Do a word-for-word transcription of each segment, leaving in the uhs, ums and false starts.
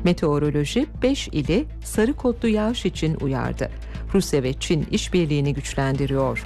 Meteoroloji beş ili sarı kodlu yağış için uyardı. Rusya ve Çin işbirliğini güçlendiriyor.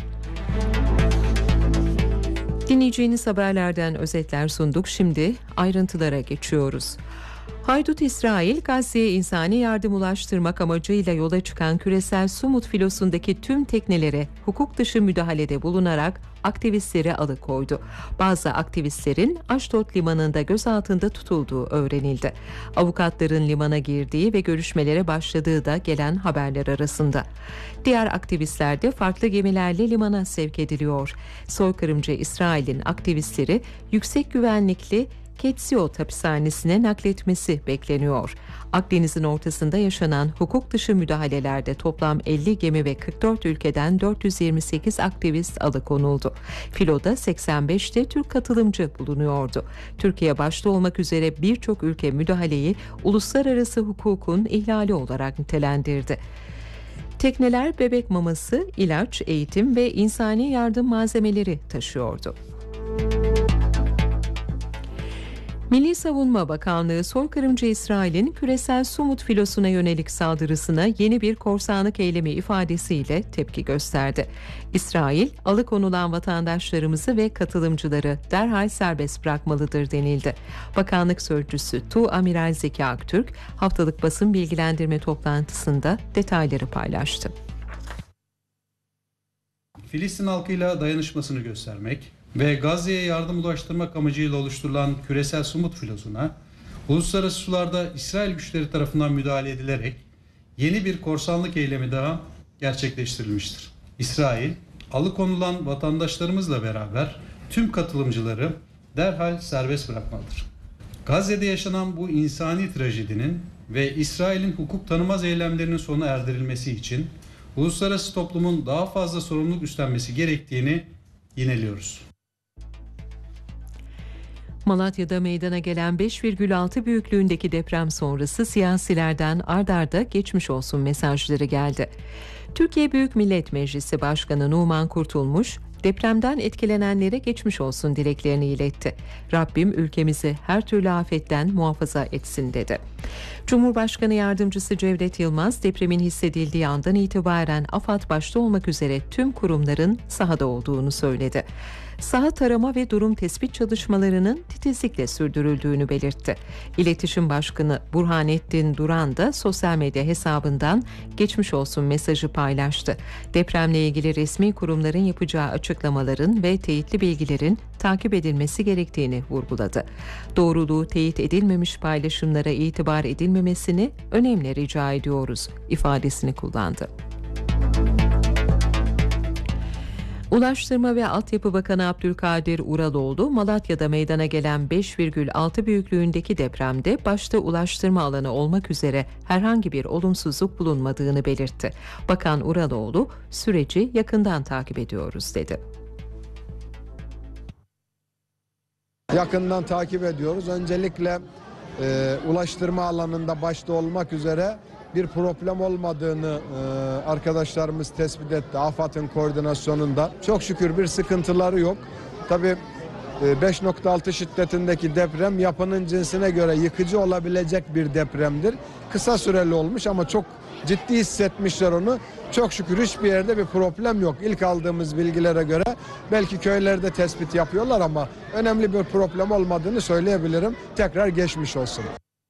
Dinleyeceğiniz haberlerden özetler sunduk. Şimdi ayrıntılara geçiyoruz. Haydut İsrail, Gazze'ye insani yardım ulaştırmak amacıyla yola çıkan küresel Sumut filosundaki tüm teknelere hukuk dışı müdahalede bulunarak aktivistleri alıkoydu. Bazı aktivistlerin Aşdod limanında gözaltında tutulduğu öğrenildi. Avukatların limana girdiği ve görüşmelere başladığı da gelen haberler arasında. Diğer aktivistler de farklı gemilerle limana sevk ediliyor. Soykırımcı İsrail'in aktivistleri yüksek güvenlikli Ketsiot hapishanesine nakletmesi bekleniyor. Akdeniz'in ortasında yaşanan hukuk dışı müdahalelerde toplam elli gemi ve kırk dört ülkeden dört yüz yirmi sekiz aktivist alıkonuldu. Filoda seksen beşte Türk katılımcı bulunuyordu. Türkiye başta olmak üzere birçok ülke müdahaleyi uluslararası hukukun ihlali olarak nitelendirdi. Tekneler bebek maması, ilaç, eğitim ve insani yardım malzemeleri taşıyordu. Milli Savunma Bakanlığı, soykırımcı İsrail'in küresel Sumut filosuna yönelik saldırısına yeni bir korsanlık eylemi ifadesiyle tepki gösterdi. İsrail, alıkonulan vatandaşlarımızı ve katılımcıları derhal serbest bırakmalıdır denildi. Bakanlık Sözcüsü Tuamiral Zeki Aktürk, haftalık basın bilgilendirme toplantısında detayları paylaştı. Filistin halkıyla dayanışmasını göstermek ve Gazze'ye yardım ulaştırmak amacıyla oluşturulan küresel Sumut filosuna uluslararası sularda İsrail güçleri tarafından müdahale edilerek yeni bir korsanlık eylemi daha gerçekleştirilmiştir. İsrail, alıkonulan vatandaşlarımızla beraber tüm katılımcıları derhal serbest bırakmalıdır. Gazze'de yaşanan bu insani trajedinin ve İsrail'in hukuk tanımaz eylemlerinin sona erdirilmesi için uluslararası toplumun daha fazla sorumluluk üstlenmesi gerektiğini yineliyoruz. Malatya'da meydana gelen beş virgül altı büyüklüğündeki deprem sonrası siyasilerden ard arda geçmiş olsun mesajları geldi. Türkiye Büyük Millet Meclisi Başkanı Numan Kurtulmuş, depremden etkilenenlere geçmiş olsun dileklerini iletti. Rabbim ülkemizi her türlü afetten muhafaza etsin dedi. Cumhurbaşkanı Yardımcısı Cevdet Yılmaz, depremin hissedildiği andan itibaren AFAD başta olmak üzere tüm kurumların sahada olduğunu söyledi. Saha tarama ve durum tespit çalışmalarının titizlikle sürdürüldüğünü belirtti. İletişim Başkanı Burhanettin Duran da sosyal medya hesabından geçmiş olsun mesajı paylaştı. Depremle ilgili resmi kurumların yapacağı açıklamaların ve teyitli bilgilerin takip edilmesi gerektiğini vurguladı. Doğruluğu teyit edilmemiş paylaşımlara itibar edilmemesini önemli rica ediyoruz ifadesini kullandı. Ulaştırma ve Altyapı Bakanı Abdülkadir Uraloğlu, Malatya'da meydana gelen beş virgül altı büyüklüğündeki depremde başta ulaştırma alanı olmak üzere herhangi bir olumsuzluk bulunmadığını belirtti. Bakan Uraloğlu, süreci yakından takip ediyoruz dedi. Yakından takip ediyoruz. Öncelikle e, ulaştırma alanında başta olmak üzere bir problem olmadığını e, arkadaşlarımız tespit etti AFAD'ın koordinasyonunda. Çok şükür bir sıkıntıları yok. Tabii e, beş nokta altı şiddetindeki deprem yapının cinsine göre yıkıcı olabilecek bir depremdir. Kısa süreli olmuş ama çok ciddi hissetmişler onu. Çok şükür hiçbir yerde bir problem yok. İlk aldığımız bilgilere göre belki köylerde tespit yapıyorlar ama önemli bir problem olmadığını söyleyebilirim. Tekrar geçmiş olsun.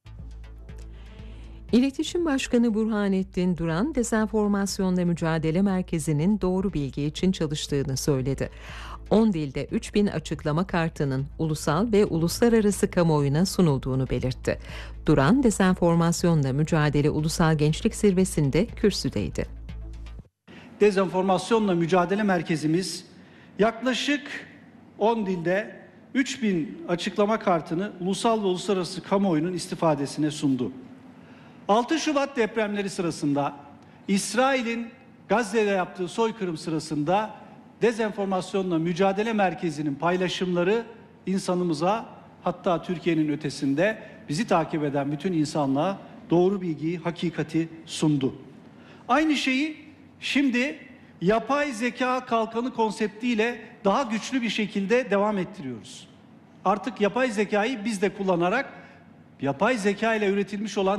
İletişim Başkanı Burhanettin Duran, Dezenformasyonla Mücadele Merkezi'nin doğru bilgi için çalıştığını söyledi. on dilde üç bin açıklama kartının ulusal ve uluslararası kamuoyuna sunulduğunu belirtti. Duran, Dezenformasyonla Mücadele Ulusal Gençlik Zirvesi'nde kürsüdeydi. Dezenformasyonla Mücadele Merkezimiz yaklaşık on dilde üç bin açıklama kartını ulusal ve uluslararası kamuoyunun istifadesine sundu. altı Şubat depremleri sırasında İsrail'in Gazze'de yaptığı soykırım sırasında Dezenformasyonla Mücadele Merkezi'nin paylaşımları insanımıza, hatta Türkiye'nin ötesinde bizi takip eden bütün insanlığa doğru bilgiyi, hakikati sundu. Aynı şeyi şimdi yapay zeka kalkanı konseptiyle daha güçlü bir şekilde devam ettiriyoruz. Artık yapay zekayı biz de kullanarak yapay zeka ile üretilmiş olan